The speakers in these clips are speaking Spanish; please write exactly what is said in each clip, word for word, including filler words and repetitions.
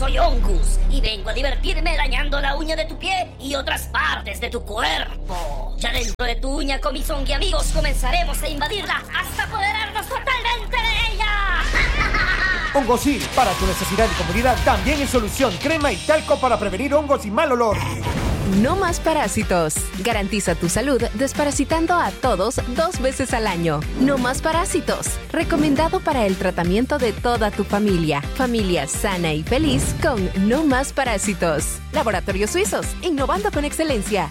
soy Ongus y vengo a divertirme dañando la uña de tu pie y otras partes de tu cuerpo. Ya dentro de tu uña, con mis Ongi amigos, comenzaremos a invadirla hasta apoderarnos totalmente de ella. Hongosil, para tu necesidad de comodidad, también en solución, crema y talco para prevenir hongos y mal olor. No más parásitos. Garantiza tu salud desparasitando a todos dos veces al año. No más parásitos. Recomendado para el tratamiento de toda tu familia. Familia sana y feliz con No más parásitos. Laboratorios Suizos, innovando con excelencia.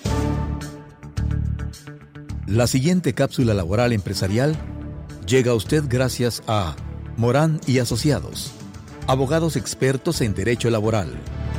La siguiente cápsula laboral empresarial llega a usted gracias a Morán y Asociados, abogados expertos en derecho laboral.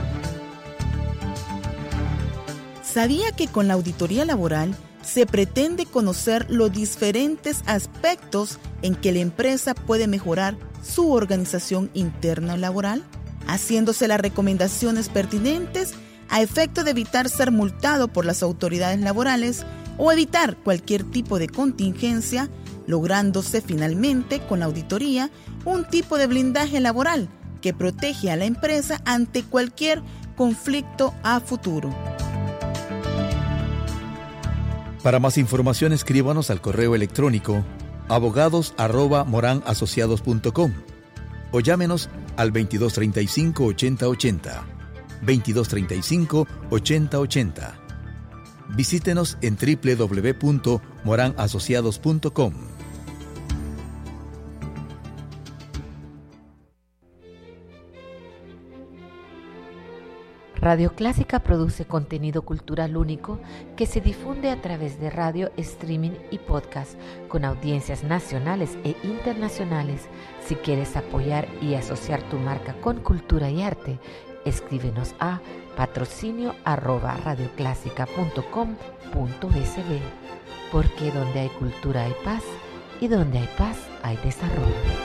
¿Sabía que con la auditoría laboral se pretende conocer los diferentes aspectos en que la empresa puede mejorar su organización interna laboral, haciéndose las recomendaciones pertinentes a efecto de evitar ser multado por las autoridades laborales o evitar cualquier tipo de contingencia, lográndose finalmente con la auditoría un tipo de blindaje laboral que protege a la empresa ante cualquier conflicto a futuro? Para más información, escríbanos al correo electrónico abogados arroba moran asociados punto com o llámenos al veintidós treinta y cinco, ochenta ochenta. veintidós treinta y cinco, ochenta ochenta. Visítenos en doble u doble u doble u punto moran asociados punto com. Radio Clásica produce contenido cultural único que se difunde a través de radio, streaming y podcast con audiencias nacionales e internacionales. Si quieres apoyar y asociar tu marca con cultura y arte, escríbenos a patrocinio arroba radioclásica punto com punto s b, porque donde hay cultura hay paz y donde hay paz hay desarrollo.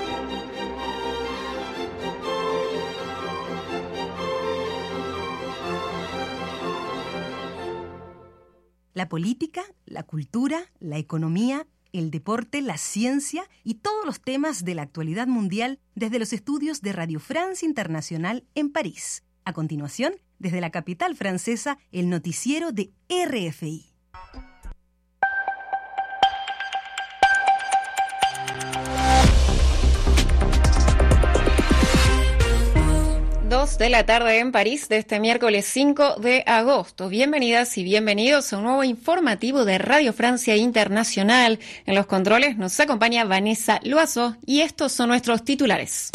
La política, la cultura, la economía, el deporte, la ciencia y todos los temas de la actualidad mundial desde los estudios de Radio France Internacional en París. A continuación, desde la capital francesa, el noticiero de R F I. dos de la tarde en París de este miércoles cinco de agosto. Bienvenidas y bienvenidos a un nuevo informativo de Radio Francia Internacional. En los controles nos acompaña Vanessa Loiseau y estos son nuestros titulares.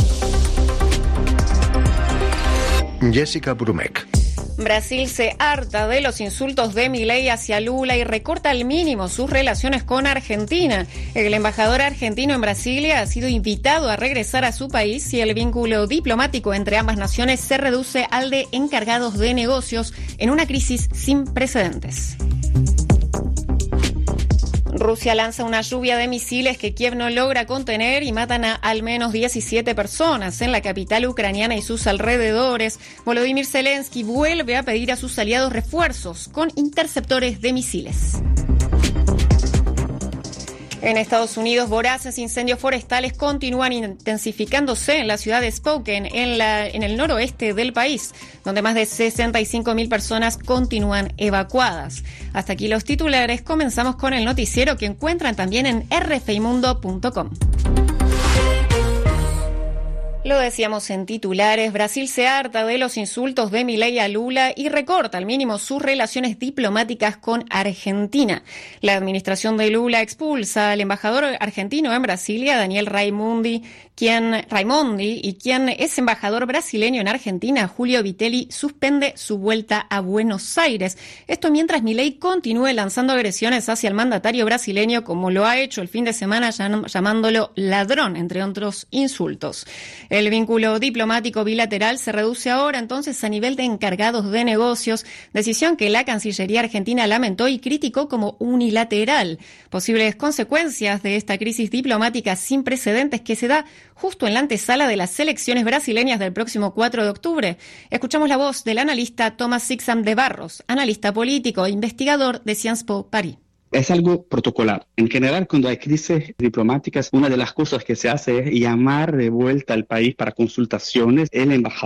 Jessica Brumek. Brasil se harta de los insultos de Milei hacia Lula y recorta al mínimo sus relaciones con Argentina. El embajador argentino en Brasilia ha sido invitado a regresar a su país y el vínculo diplomático entre ambas naciones se reduce al de encargados de negocios en una crisis sin precedentes. Rusia lanza una lluvia de misiles que Kiev no logra contener y matan a al menos diecisiete personas en la capital ucraniana y sus alrededores. Volodymyr Zelensky vuelve a pedir a sus aliados refuerzos con interceptores de misiles. En Estados Unidos, voraces incendios forestales continúan intensificándose en la ciudad de Spokane, en, la, en el noroeste del país, donde más de sesenta y cinco mil personas continúan evacuadas. Hasta aquí los titulares. Comenzamos con el noticiero que encuentran también en r f i mundo punto com. Lo decíamos en titulares, Brasil se harta de los insultos de Milei a Lula y recorta al mínimo sus relaciones diplomáticas con Argentina. La administración de Lula expulsa al embajador argentino en Brasilia, Daniel Raimondi, quien, Raimondi, y quien es embajador brasileño en Argentina, Julio Vitelli, suspende su vuelta a Buenos Aires. Esto mientras Milei continúe lanzando agresiones hacia el mandatario brasileño, como lo ha hecho el fin de semana llamándolo ladrón, entre otros insultos. El vínculo diplomático bilateral se reduce ahora entonces a nivel de encargados de negocios, decisión que la Cancillería argentina lamentó y criticó como unilateral. Posibles consecuencias de esta crisis diplomática sin precedentes que se da justo en la antesala de las elecciones brasileñas del próximo cuatro de octubre. Escuchamos la voz del analista Tomás Sixam de Barros, analista político e investigador de Sciences Po París. Es algo protocolar. En general, cuando hay crisis diplomáticas, una de las cosas que se hace es llamar de vuelta al país para consultaciones el embajador.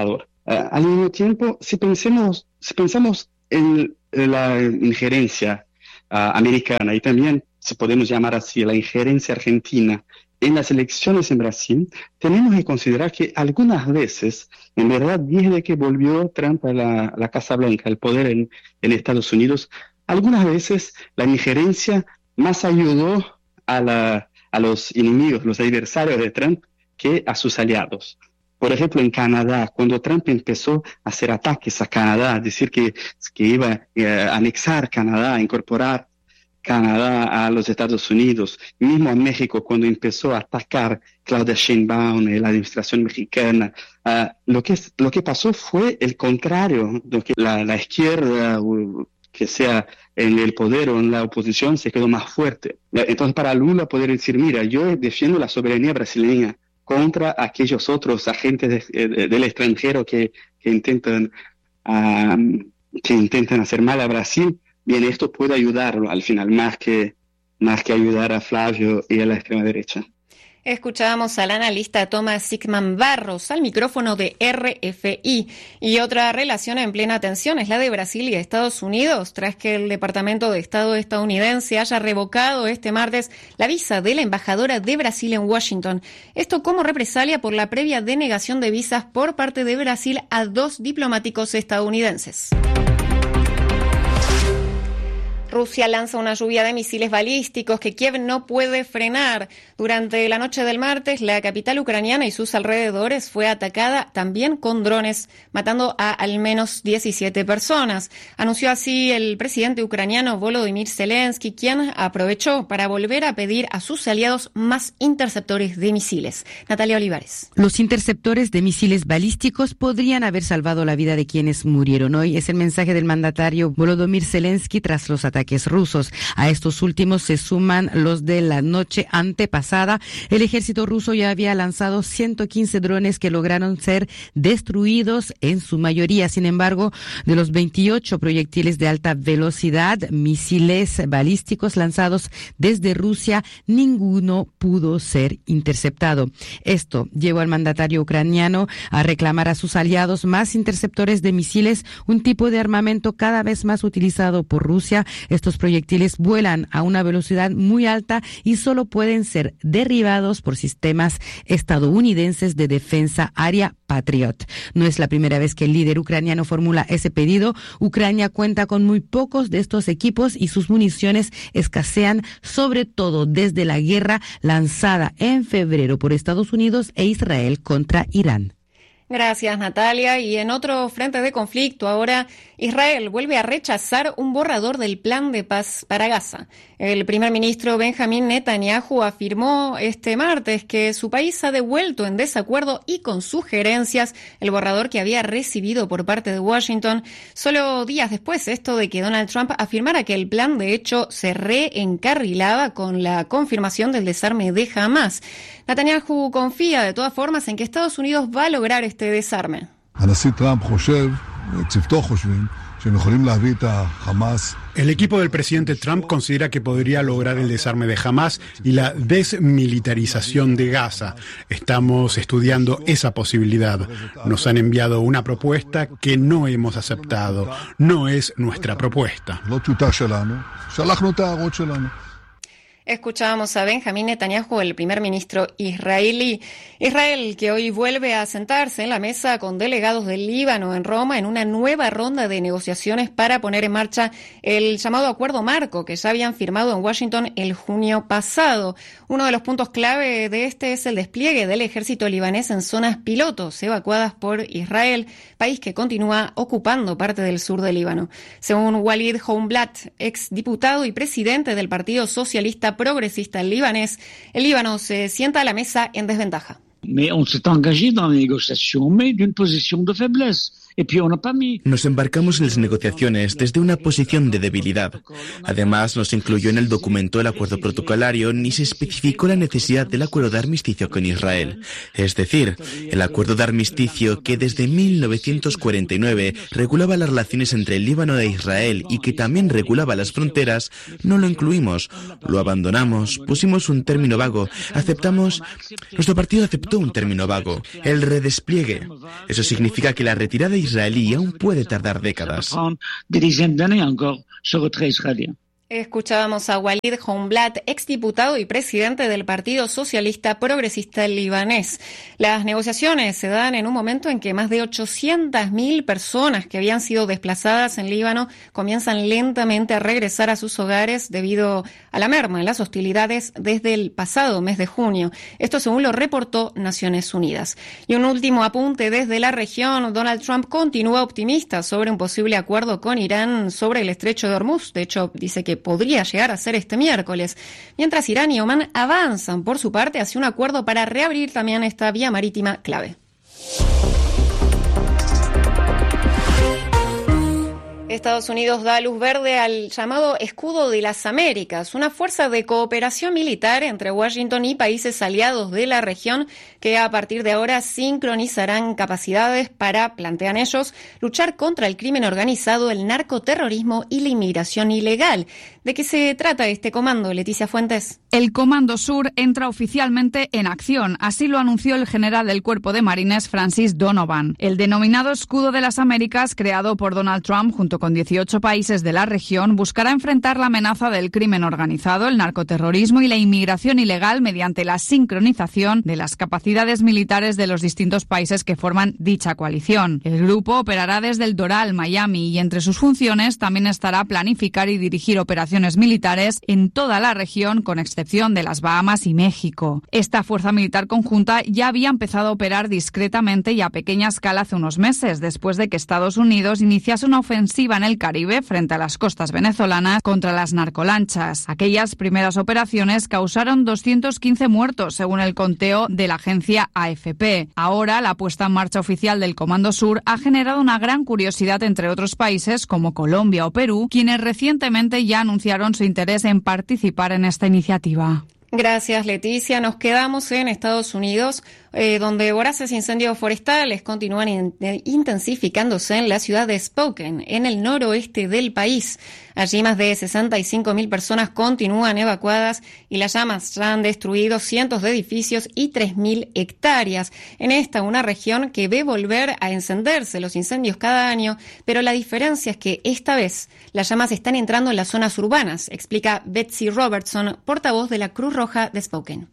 Uh, al mismo tiempo, si, pensemos, si pensamos en la injerencia uh, americana y también, si podemos llamar así, la injerencia argentina en las elecciones en Brasil, tenemos que considerar que algunas veces, en verdad, desde que volvió Trump a la, a la Casa Blanca, al poder en, en Estados Unidos, algunas veces la injerencia más ayudó a, la, a los enemigos, los adversarios de Trump, que a sus aliados. Por ejemplo, en Canadá, cuando Trump empezó a hacer ataques a Canadá, a decir que, que iba eh, a anexar Canadá, a incorporar Canadá a los Estados Unidos, mismo en México, cuando empezó a atacar Claudia Sheinbaum y la administración mexicana, uh, lo, que, lo que pasó fue el contrario, lo que la, la izquierda, uh, que sea en el poder o en la oposición, se quedó más fuerte. Entonces, para Lula poder decir, mira, yo defiendo la soberanía brasileña contra aquellos otros agentes de, de, del extranjero que, que, intentan, uh, que intentan hacer mal a Brasil, bien, esto puede ayudarlo al final, más que, más que ayudar a Flavio y a la extrema derecha. Escuchábamos al analista Tomás Sigman Barros al micrófono de R F I. Y otra relación en plena tensión es la de Brasil y Estados Unidos, tras que el Departamento de Estado estadounidense haya revocado este martes la visa de la embajadora de Brasil en Washington. Esto como represalia por la previa denegación de visas por parte de Brasil a dos diplomáticos estadounidenses. Rusia lanza una lluvia de misiles balísticos que Kiev no puede frenar. Durante la noche del martes, la capital ucraniana y sus alrededores fue atacada también con drones, matando a al menos diecisiete personas. Anunció así el presidente ucraniano Volodymyr Zelensky, quien aprovechó para volver a pedir a sus aliados más interceptores de misiles. Natalia Olivares. Los interceptores de misiles balísticos podrían haber salvado la vida de quienes murieron hoy. Es el mensaje del mandatario Volodymyr Zelensky tras los ataques rusos. A estos últimos se suman los de la noche antepasada. El ejército ruso ya había lanzado ciento quince drones que lograron ser destruidos en su mayoría. Sin embargo, de los veintiocho proyectiles de alta velocidad, misiles balísticos lanzados desde Rusia, ninguno pudo ser interceptado. Esto llevó al mandatario ucraniano a reclamar a sus aliados más interceptores de misiles, un tipo de armamento cada vez más utilizado por Rusia. Estos proyectiles vuelan a una velocidad muy alta y solo pueden ser derribados por sistemas estadounidenses de defensa aérea Patriot. No es la primera vez que el líder ucraniano formula ese pedido. Ucrania cuenta con muy pocos de estos equipos y sus municiones escasean, sobre todo desde la guerra lanzada en febrero por Estados Unidos e Israel contra Irán. Gracias, Natalia. Y en otro frente de conflicto, ahora Israel vuelve a rechazar un borrador del plan de paz para Gaza. El primer ministro Benjamín Netanyahu afirmó este martes que su país ha devuelto en desacuerdo y con sugerencias el borrador que había recibido por parte de Washington, solo días después esto de que Donald Trump afirmara que el plan de hecho se reencarrilaba con la confirmación del desarme de Hamás. Netanyahu confía de todas formas en que Estados Unidos va a lograr este desarme. El equipo del presidente Trump considera que podría lograr el desarme de Hamás y la desmilitarización de Gaza. Estamos estudiando esa posibilidad. Nos han enviado una propuesta que no hemos aceptado. No es nuestra propuesta. Escuchábamos a Benjamín Netanyahu, el primer ministro israelí. Israel, que hoy vuelve a sentarse en la mesa con delegados del Líbano en Roma en una nueva ronda de negociaciones para poner en marcha el llamado acuerdo marco que ya habían firmado en Washington el junio pasado. Uno de los puntos clave de este es el despliegue del ejército libanés en zonas pilotos evacuadas por Israel, país que continúa ocupando parte del sur del Líbano. Según Walid Homblat, exdiputado y presidente del Partido Socialista progresista libanés, el Líbano se sienta a la mesa en desventaja. Mais on s'est engagé dans la négociation, mais d'une position de faiblesse. Nos embarcamos en las negociaciones desde una posición de debilidad. Además, no se incluyó en el documento el acuerdo protocolario ni se especificó la necesidad del acuerdo de armisticio con Israel. Es decir, el acuerdo de armisticio que desde mil novecientos cuarenta y nueve regulaba las relaciones entre el Líbano e Israel y que también regulaba las fronteras, no lo incluimos. Lo abandonamos, pusimos un término vago, aceptamos... Nuestro partido aceptó un término vago, el redespliegue. Eso significa que la retirada israelí aún puede tardar décadas. Escuchábamos a Walid Honblat, exdiputado y presidente del Partido Socialista Progresista Libanés. Las negociaciones se dan en un momento en que más de ochocientas mil personas que habían sido desplazadas en Líbano comienzan lentamente a regresar a sus hogares debido a la merma en las hostilidades desde el pasado mes de junio. Esto según lo reportó Naciones Unidas. Y un último apunte desde la región. Donald Trump continúa optimista sobre un posible acuerdo con Irán sobre el estrecho de Hormuz. De hecho, dice que podría llegar a ser este miércoles, mientras Irán y Omán avanzan por su parte hacia un acuerdo para reabrir también esta vía marítima clave. Estados Unidos da luz verde al llamado Escudo de las Américas, una fuerza de cooperación militar entre Washington y países aliados de la región que a partir de ahora sincronizarán capacidades para, plantean ellos, luchar contra el crimen organizado, el narcoterrorismo y la inmigración ilegal. ¿De qué se trata este comando, Leticia Fuentes? El Comando Sur entra oficialmente en acción, así lo anunció el general del Cuerpo de Marines, Francis Donovan. El denominado Escudo de las Américas, creado por Donald Trump junto con dieciocho países de la región, buscará enfrentar la amenaza del crimen organizado, el narcoterrorismo y la inmigración ilegal mediante la sincronización de las capacidades militares de los distintos países que forman dicha coalición. El grupo operará desde el Doral, Miami, y entre sus funciones también estará planificar y dirigir operaciones militares en toda la región, con excepción de las Bahamas y México. Esta fuerza militar conjunta ya había empezado a operar discretamente y a pequeña escala hace unos meses, después de que Estados Unidos iniciase una ofensiva en el Caribe frente a las costas venezolanas contra las narcolanchas. Aquellas primeras operaciones causaron doscientos quince muertos, según el conteo de la agencia A F P. Ahora, la puesta en marcha oficial del Comando Sur ha generado una gran curiosidad entre otros países como Colombia o Perú, quienes recientemente ya anunciaron su interés en participar en esta iniciativa. Gracias, Leticia. Nos quedamos en Estados Unidos, eh, donde voraces incendios forestales continúan in- intensificándose en la ciudad de Spokane, en el noroeste del país. Allí más de sesenta y cinco mil personas continúan evacuadas y las llamas ya han destruido cientos de edificios y tres mil hectáreas. En esta, una región que ve volver a encenderse los incendios cada año, pero la diferencia es que esta vez las llamas están entrando en las zonas urbanas, explica Betsy Robertson, portavoz de la Cruz Roja de Spokane.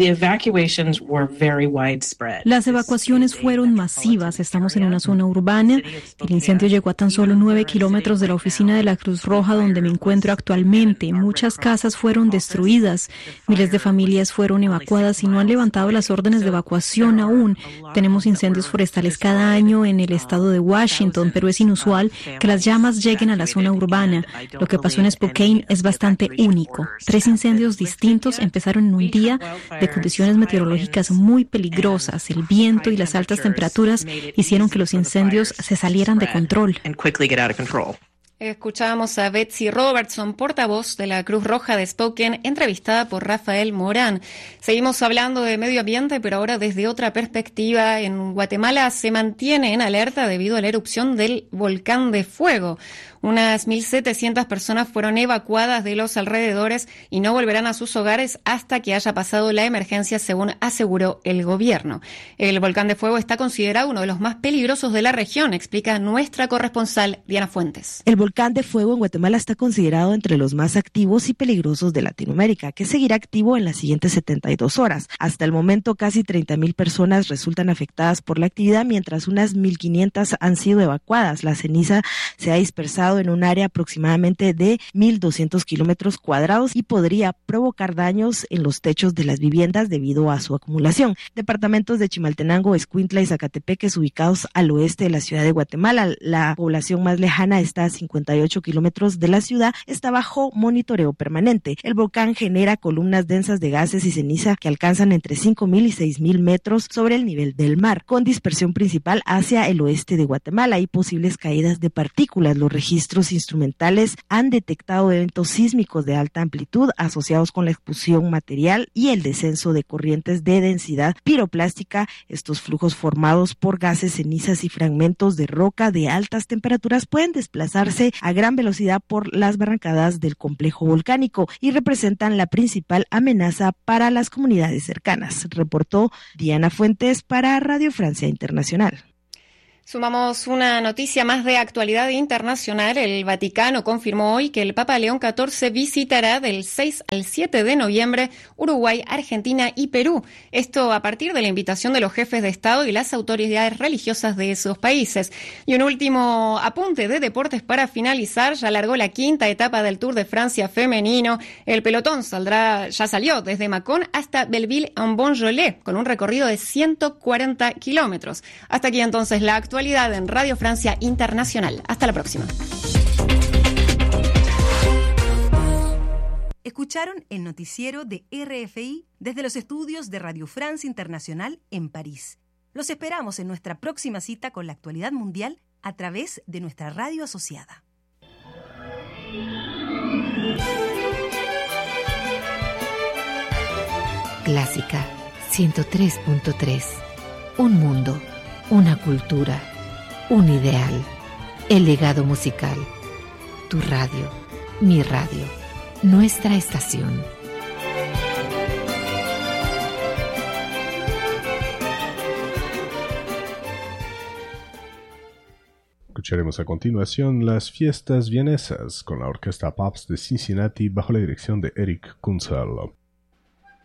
Las evacuaciones fueron masivas. Estamos en una zona urbana. El incendio llegó a tan solo nueve kilómetros de la oficina de la Cruz Roja donde me encuentro actualmente. Muchas casas fueron destruidas. Miles de familias fueron evacuadas y no han levantado las órdenes de evacuación aún. Tenemos incendios forestales cada año en el estado de Washington, pero es inusual que las llamas lleguen a la zona urbana. Lo que pasó en Spokane es bastante único. Tres incendios distintos empezaron en un día de condiciones meteorológicas muy peligrosas. El viento y las altas temperaturas hicieron que los incendios se salieran de control. Escuchábamos a Betsy Robertson, portavoz de la Cruz Roja de Spokane, entrevistada por Rafael Morán. Seguimos hablando de medio ambiente, pero ahora desde otra perspectiva. En Guatemala se mantiene en alerta debido a la erupción del volcán de fuego. Unas mil setecientas personas fueron evacuadas de los alrededores y no volverán a sus hogares hasta que haya pasado la emergencia, según aseguró el gobierno. El volcán de fuego está considerado uno de los más peligrosos de la región, explica nuestra corresponsal Diana Fuentes. El volcán de fuego en Guatemala está considerado entre los más activos y peligrosos de Latinoamérica, que seguirá activo en las siguientes setenta y dos horas. Hasta el momento, casi treinta mil personas resultan afectadas por la actividad, mientras unas mil quinientas han sido evacuadas. La ceniza se ha dispersado ubicado en un área aproximadamente de mil doscientos kilómetros cuadrados y podría provocar daños en los techos de las viviendas debido a su acumulación. Departamentos de Chimaltenango, Escuintla y Zacatepeques, ubicados al oeste de la ciudad de Guatemala. La población más lejana está a cincuenta y ocho kilómetros de la ciudad, está bajo monitoreo permanente. El volcán genera columnas densas de gases y ceniza que alcanzan entre cinco mil y seis mil metros sobre el nivel del mar, con dispersión principal hacia el oeste de Guatemala y posibles caídas de partículas. Los registros instrumentales han detectado eventos sísmicos de alta amplitud asociados con la explosión material y el descenso de corrientes de densidad piroplástica. Estos flujos formados por gases, cenizas y fragmentos de roca de altas temperaturas pueden desplazarse a gran velocidad por las barrancadas del complejo volcánico y representan la principal amenaza para las comunidades cercanas, reportó Diana Fuentes para Radio Francia Internacional. Sumamos una noticia más de actualidad internacional. El Vaticano confirmó hoy que el Papa León catorce visitará del seis al siete de noviembre Uruguay, Argentina y Perú. Esto a partir de la invitación de los jefes de Estado y las autoridades religiosas de esos países. Y un último apunte de deportes para finalizar. Ya largó la quinta etapa del Tour de Francia femenino. El pelotón saldrá, ya salió desde Mâcon hasta Belleville-en-Bonjolet con un recorrido de ciento cuarenta kilómetros. Hasta aquí entonces la actualidad en Radio Francia Internacional. Hasta la próxima. Escucharon el noticiero de R F I desde los estudios de Radio France Internacional en París. Los esperamos en nuestra próxima cita con la actualidad mundial a través de nuestra radio asociada. Clásica ciento tres punto tres. Un mundo, una cultura, un ideal, el legado musical. Tu radio, mi radio, nuestra estación. Escucharemos a continuación las fiestas vienesas con la orquesta Pabst de Cincinnati bajo la dirección de Eric Kunzel.